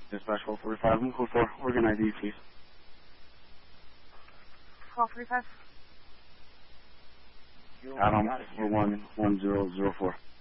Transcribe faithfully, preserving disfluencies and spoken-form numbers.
Dispatch twelve forty-five, one code four, Oregon I D, please. twelve forty-five. Adam, four one one zero zero four.